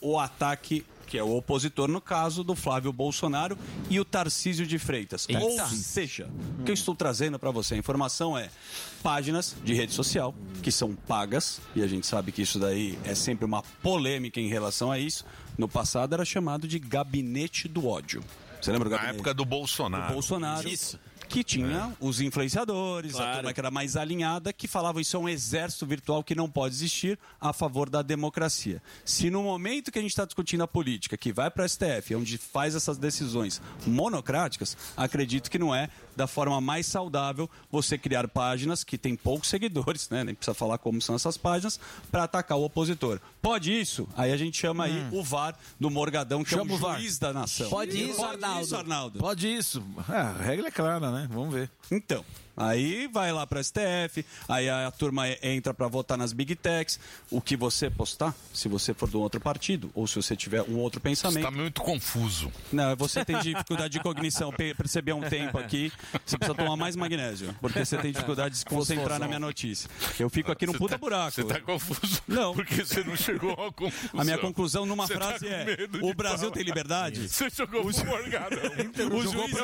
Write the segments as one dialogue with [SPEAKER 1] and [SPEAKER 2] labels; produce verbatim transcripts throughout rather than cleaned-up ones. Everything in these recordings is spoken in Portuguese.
[SPEAKER 1] o ataque, que é o opositor no caso do Flávio Bolsonaro e o Tarcísio de Freitas. Eita. Ou seja, o que eu estou trazendo para você, a informação é páginas de rede social que são pagas, e a gente sabe que isso daí é sempre uma polêmica em relação a isso. No passado era chamado de Gabinete do Ódio. Você lembra do
[SPEAKER 2] Na
[SPEAKER 1] gabinete?
[SPEAKER 2] época do Bolsonaro.
[SPEAKER 1] Do Bolsonaro.
[SPEAKER 2] Isso.
[SPEAKER 1] Que tinha é. os influenciadores, claro. A turma que era mais alinhada, que falavam isso é um exército virtual que não pode existir a favor da democracia. Se no momento que a gente está discutindo a política, que vai para o S T F, onde faz essas decisões monocráticas, acredito que não é da forma mais saudável você criar páginas que tem poucos seguidores, né? Nem precisa falar como são essas páginas, para atacar o opositor. Pode isso? Aí a gente chama hum. aí o V A R do Morgadão, que
[SPEAKER 3] chama
[SPEAKER 1] é o juiz da nação.
[SPEAKER 3] Pode isso,
[SPEAKER 1] Pode
[SPEAKER 3] Arnaldo.
[SPEAKER 1] isso, Arnaldo.
[SPEAKER 3] Pode isso. É, a regra é clara, né? Vamos ver.
[SPEAKER 1] Então, aí vai lá para S T F, aí a turma entra para votar nas Big Techs. O que você postar, se você for de um outro partido, ou se você tiver um outro pensamento...
[SPEAKER 2] Você está muito confuso.
[SPEAKER 1] Não, você tem dificuldade de cognição. Percebi há um tempo aqui, você precisa tomar mais magnésio, porque você tem dificuldade de se concentrar na minha notícia. Eu fico aqui num puta
[SPEAKER 2] tá,
[SPEAKER 1] buraco.
[SPEAKER 2] Você está confuso?
[SPEAKER 1] Não.
[SPEAKER 2] Porque você não chegou a conclusão.
[SPEAKER 1] A minha conclusão numa
[SPEAKER 2] você
[SPEAKER 1] frase
[SPEAKER 2] tá
[SPEAKER 1] é, o Brasil
[SPEAKER 2] falar.
[SPEAKER 1] tem liberdade?
[SPEAKER 2] Você jogou o Morgadão.
[SPEAKER 1] O juiz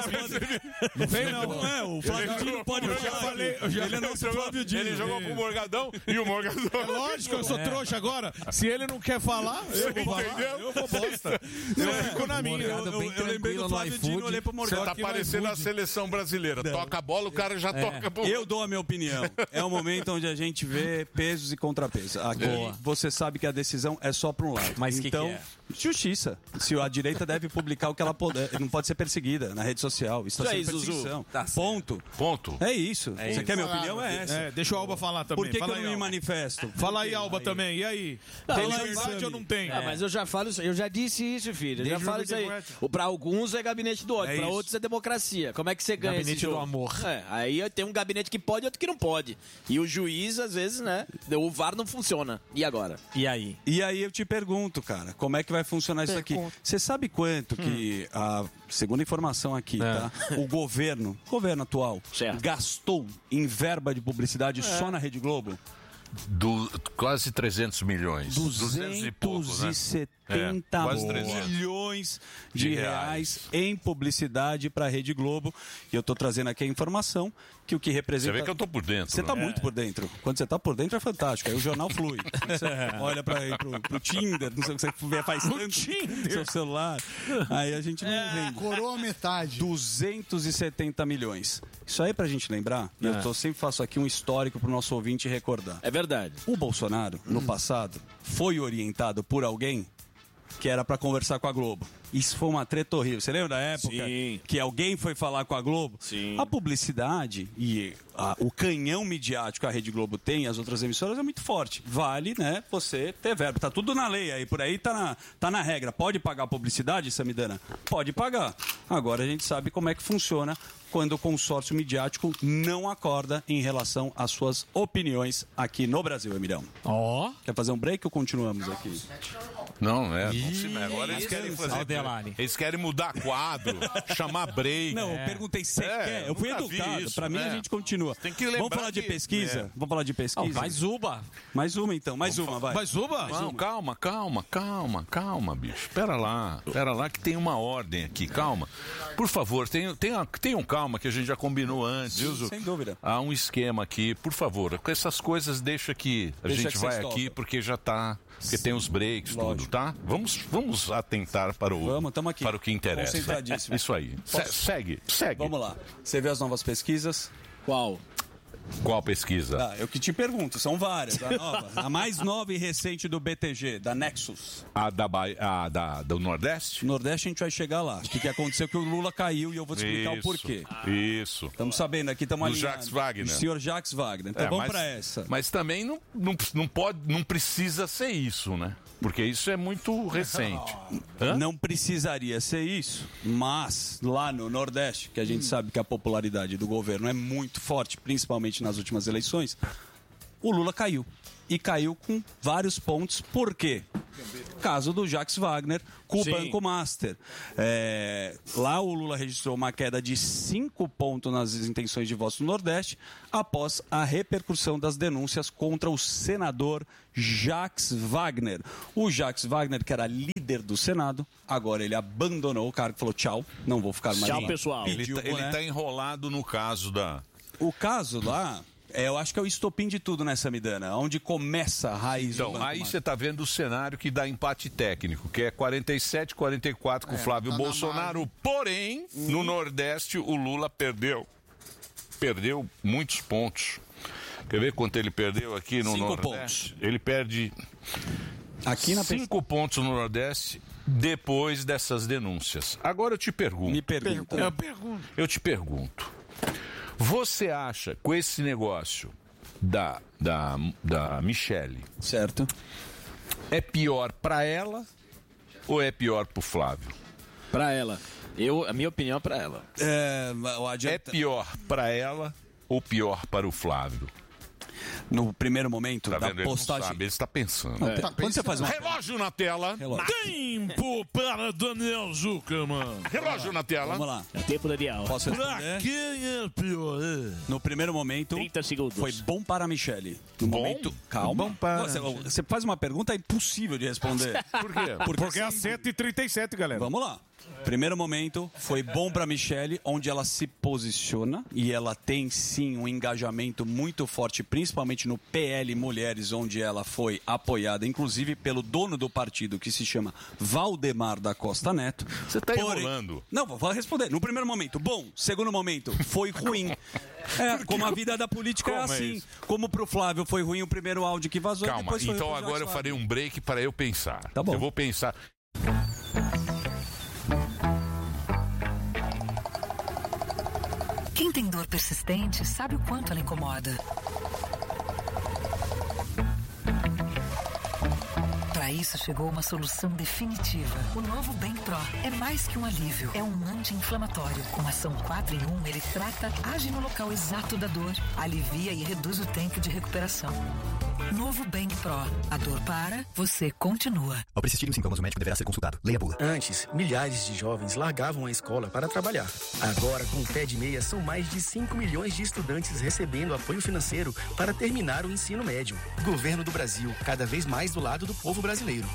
[SPEAKER 1] não vem não. Não é, o Flávio Dino pode
[SPEAKER 2] eu já falei, eu já ele é nosso Flávio Dino. Ele jogou com o Morgadão e o Morgadão...
[SPEAKER 3] É lógico que eu sou é. trouxa agora. Se ele não quer falar, eu vou falar. Eu vou bosta. Eu é. fico na minha.
[SPEAKER 1] Eu, eu, eu lembrei do Flávio Dino, olhei pro Morgadão.
[SPEAKER 2] Você tá parecendo a seleção brasileira. Não. Toca a bola, o cara já é. toca. Pro...
[SPEAKER 1] Eu dou a minha opinião. É o momento onde a gente vê pesos e contrapesos. Aqui Boa. Você sabe que a decisão é só para um lado.
[SPEAKER 4] Mas
[SPEAKER 1] então,
[SPEAKER 4] que que é?
[SPEAKER 1] Justiça. Se a direita deve publicar o que ela pode, não pode ser perseguida na rede social. Isso está sendo perseguição. Tá Ponto.
[SPEAKER 2] Ponto.
[SPEAKER 1] É isso.
[SPEAKER 2] É
[SPEAKER 1] Você
[SPEAKER 2] isso.
[SPEAKER 1] quer minha opinião? É essa.
[SPEAKER 3] É, deixa o Alba falar também.
[SPEAKER 1] Por que,
[SPEAKER 3] Fala
[SPEAKER 1] que eu
[SPEAKER 3] aí,
[SPEAKER 1] não me
[SPEAKER 3] Alba.
[SPEAKER 1] manifesto?
[SPEAKER 3] Fala aí, Alba, aí. também. E aí?
[SPEAKER 5] Não,
[SPEAKER 3] tem
[SPEAKER 5] mas,
[SPEAKER 3] liberdade ou não tem?
[SPEAKER 5] Ah, mas eu já falo isso, eu já disse isso, filho. Eu já
[SPEAKER 3] Desde
[SPEAKER 5] falo isso aí. Para alguns é gabinete do ódio,
[SPEAKER 3] é
[SPEAKER 5] para outros é democracia. Como é que você ganha
[SPEAKER 4] gabinete
[SPEAKER 5] esse jogo?
[SPEAKER 4] do amor.
[SPEAKER 5] É, aí tem um gabinete que pode e outro que não pode. E o juiz, às vezes, né? O V A R não funciona. E agora?
[SPEAKER 4] E aí?
[SPEAKER 1] E aí eu te pergunto, cara, como é que vai funcionar isso aqui? Você sabe quanto que, hum. a segunda informação aqui, é. tá? O governo, governo atual, certo. gastou em verba de publicidade é. só na Rede Globo?
[SPEAKER 2] Do, quase trezentos milhões.
[SPEAKER 1] duzentos e setenta
[SPEAKER 2] é,
[SPEAKER 1] milhões de, de reais. reais em publicidade para a Rede Globo. E eu estou trazendo aqui a informação que o que representa...
[SPEAKER 2] Você vê que eu estou por dentro.
[SPEAKER 1] Você está
[SPEAKER 2] né?
[SPEAKER 1] muito por dentro. Quando você está por dentro é fantástico. Aí o jornal flui. Você olha para o Tinder, não sei o que você vê, faz tanto no seu celular. Aí a gente não
[SPEAKER 6] é,
[SPEAKER 1] vende.
[SPEAKER 6] Coroa metade.
[SPEAKER 1] duzentos e setenta milhões. Isso aí para a gente lembrar, é. eu tô, sempre faço aqui um histórico para o nosso ouvinte recordar.
[SPEAKER 5] É verdade.
[SPEAKER 1] O Bolsonaro, no hum. passado, foi orientado por alguém que era para conversar com a Globo. Isso foi uma treta horrível. Você lembra da época
[SPEAKER 5] Sim.
[SPEAKER 1] que alguém foi falar com a Globo?
[SPEAKER 5] Sim.
[SPEAKER 1] A publicidade e a, o canhão midiático que a Rede Globo tem, as outras emissoras, é muito forte. Vale, né, você ter verbo. Tá tudo na lei aí, por aí tá na, tá na regra. Pode pagar publicidade, Samidana? Pode pagar. Agora a gente sabe como é que funciona quando o consórcio midiático não acorda em relação às suas opiniões aqui no Brasil, Emilhão.
[SPEAKER 4] Ó. Oh.
[SPEAKER 1] Quer fazer um break ou continuamos aqui?
[SPEAKER 2] Não, é. Não se agora eles querem fazer. Eles querem mudar quadro, chamar break.
[SPEAKER 1] Não, é. eu perguntei se você é, quer. Eu fui educado. Pra mim,
[SPEAKER 2] né?
[SPEAKER 1] a gente continua.
[SPEAKER 2] Tem que lembrar.
[SPEAKER 1] Vamos falar de
[SPEAKER 2] que...
[SPEAKER 1] pesquisa?
[SPEAKER 2] É.
[SPEAKER 1] Vamos falar de pesquisa?
[SPEAKER 4] Oh, mais uma.
[SPEAKER 1] Mais uma, então. Mais Vamos uma, vai.
[SPEAKER 3] Mais uma?
[SPEAKER 2] Não, uma. calma, calma, calma, calma, bicho. Pera lá. Pera lá que tem uma ordem aqui. Calma. Por favor, tenham, tenham, tenham calma que a gente já combinou antes.
[SPEAKER 1] Sim, viu, sem dúvida.
[SPEAKER 2] Há um esquema aqui. Por favor, com essas coisas deixa que a
[SPEAKER 1] deixa
[SPEAKER 2] gente
[SPEAKER 1] que
[SPEAKER 2] vai aqui porque já tá... Porque Sim. tem os breaks, Lógico. tudo, tá? Vamos, vamos atentar para o,
[SPEAKER 1] vamos, tamo aqui.
[SPEAKER 2] para o que interessa.
[SPEAKER 1] Concentradíssimo.
[SPEAKER 2] Isso aí. Se, segue, segue.
[SPEAKER 1] Vamos lá. Você vê as novas pesquisas?
[SPEAKER 5] Qual?
[SPEAKER 2] Qual pesquisa?
[SPEAKER 1] Ah, eu que te pergunto, são várias. A, nova, a mais nova e recente do B T G, da Nexus.
[SPEAKER 2] A da, a da do Nordeste?
[SPEAKER 1] Nordeste a gente vai chegar lá. O que, que aconteceu que o Lula caiu e eu vou te explicar
[SPEAKER 2] Isso,
[SPEAKER 1] o porquê.
[SPEAKER 2] Isso.
[SPEAKER 1] Estamos sabendo aqui, estamos ali.
[SPEAKER 2] Jacques Wagner.
[SPEAKER 1] O senhor Jacques Wagner. Então
[SPEAKER 2] é,
[SPEAKER 1] vamos
[SPEAKER 2] mas,
[SPEAKER 1] para essa.
[SPEAKER 2] Mas também não, não, não pode, não precisa ser isso, né? Porque isso é muito recente.
[SPEAKER 1] Hã? Não precisaria ser isso, mas lá no Nordeste, que a gente hum. sabe que a popularidade do governo é muito forte, principalmente nas últimas eleições, o Lula caiu. E caiu com vários pontos. Por quê? Caso do Jacques Wagner com o Banco Master. É, lá o Lula registrou uma queda de cinco pontos nas intenções de voto no Nordeste após a repercussão das denúncias contra o senador Jacques Wagner. O Jacques Wagner, que era líder líder do Senado. Agora ele abandonou o cargo, falou tchau, não vou ficar mais.
[SPEAKER 5] Tchau, pessoal.
[SPEAKER 2] Ele está ele tá enrolado no caso da...
[SPEAKER 1] O caso lá... É, eu acho que é o estopim de tudo nessa Midana, onde começa a raiz
[SPEAKER 2] então,
[SPEAKER 1] do Banco
[SPEAKER 2] aí
[SPEAKER 1] Master.
[SPEAKER 2] você está vendo o cenário que dá empate técnico, que é quarenta e sete, quarenta e quatro com o é, Flávio tá Bolsonaro. Porém, hum. no Nordeste, o Lula perdeu. Perdeu muitos pontos. Quer ver quanto ele perdeu aqui no Cinco Nordeste? Pontos. Ele perde
[SPEAKER 1] aqui na
[SPEAKER 2] cinco pe... pontos no Nordeste depois dessas denúncias. Agora eu te pergunto.
[SPEAKER 1] Me pergunta.
[SPEAKER 3] Eu pergunto.
[SPEAKER 2] Eu te pergunto. Você acha, com esse negócio da, da, da Michele,
[SPEAKER 1] certo,
[SPEAKER 2] é pior para ela ou é pior para o Flávio?
[SPEAKER 5] Para ela. Eu, a minha opinião é para ela.
[SPEAKER 1] É,
[SPEAKER 2] adianta... é pior para ela ou pior para o Flávio?
[SPEAKER 1] No primeiro momento
[SPEAKER 2] tá
[SPEAKER 1] da
[SPEAKER 2] vendo?
[SPEAKER 1] postagem.
[SPEAKER 2] Ele não sabe, ele está pensando.
[SPEAKER 1] É. Tá pensando. Quando você faz uma...
[SPEAKER 2] Relógio na tela.
[SPEAKER 3] Relógio. Tempo para Daniel Zuckerman.
[SPEAKER 2] Relógio na tela.
[SPEAKER 1] Vamos lá.
[SPEAKER 5] É tempo, Daniel.
[SPEAKER 1] Posso
[SPEAKER 3] responder? Pra quem é pior?
[SPEAKER 1] No primeiro momento,
[SPEAKER 5] trinta segundos.
[SPEAKER 1] Foi bom para a Michele. No
[SPEAKER 2] bom?
[SPEAKER 1] momento, calma.
[SPEAKER 3] Bom para...
[SPEAKER 1] Você, você faz uma pergunta, é impossível de responder.
[SPEAKER 2] Por quê?
[SPEAKER 3] Porque, Porque é às sete e trinta e sete, galera.
[SPEAKER 1] Vamos lá. Primeiro momento foi bom para Michele, onde ela se posiciona e ela tem sim um engajamento muito forte, principalmente no P L Mulheres, onde ela foi apoiada, inclusive pelo dono do partido, que se chama Valdemar da Costa Neto.
[SPEAKER 2] Você está enrolando.
[SPEAKER 1] Não, vou responder. No primeiro momento, bom. Segundo momento, foi ruim. É, como a vida da política como é assim. É como pro Flávio foi ruim o primeiro áudio que vazou.
[SPEAKER 2] Calma,
[SPEAKER 1] depois foi
[SPEAKER 2] então agora eu farei um break para eu pensar.
[SPEAKER 1] Tá bom.
[SPEAKER 2] Eu vou pensar.
[SPEAKER 4] Quem tem dor persistente sabe o quanto ela incomoda. Para isso chegou uma solução definitiva. O novo Bem Pro é mais que um alívio, é um anti-inflamatório. Com ação quatro em um, ele trata, age no local exato da dor, alivia e reduz o tempo de recuperação. Novo Bem Pro. A dor para, você continua.
[SPEAKER 6] Ao persistirem os sintomas, o médico deverá ser consultado. Leia a bula.
[SPEAKER 7] Antes, milhares de jovens largavam a escola para trabalhar. Agora, com o Pé de Meia, são mais de cinco milhões de estudantes recebendo apoio financeiro para terminar o ensino médio. Governo do Brasil, cada vez mais do lado do povo brasileiro.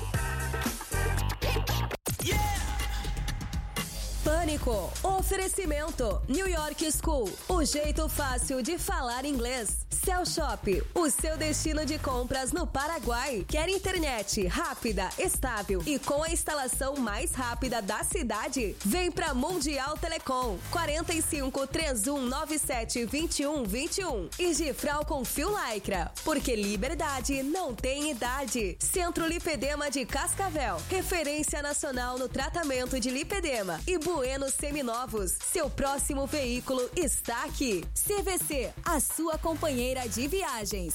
[SPEAKER 8] Pânico. Oferecimento. New York School. O jeito fácil de falar inglês. Cell Shop. O seu destino de compras no Paraguai. Quer internet rápida, estável e com a instalação mais rápida da cidade? Vem pra Mundial Telecom. quarenta e cinco, trinta e um, noventa e sete, vinte e um, vinte e um. E Gifral com fio Lycra. Porque liberdade não tem idade. Centro Lipedema de Cascavel. Referência nacional no tratamento de lipedema. E Bueno Seminovos, seu próximo veículo está aqui. C V C, a sua companheira de viagens.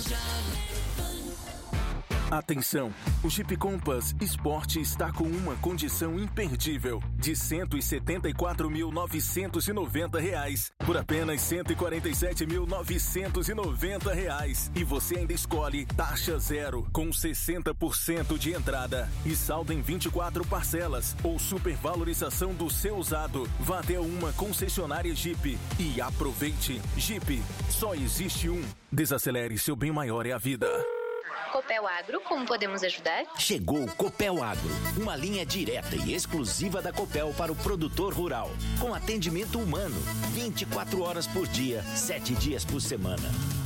[SPEAKER 9] Atenção, o Jeep Compass Sport está com uma condição imperdível de cento e setenta e quatro mil novecentos e noventa reais por apenas cento e quarenta e sete mil novecentos e noventa reais e você ainda escolhe taxa zero com sessenta por cento de entrada e saldo em vinte e quatro parcelas ou supervalorização do seu usado. Vá até uma concessionária Jeep e aproveite. Jeep, só existe um. Desacelere, seu bem maior é a vida.
[SPEAKER 10] Copel Agro, como podemos ajudar?
[SPEAKER 11] Chegou o Copel Agro, uma linha direta e exclusiva da Copel para o produtor rural, com atendimento humano, vinte e quatro horas por dia, sete dias por semana.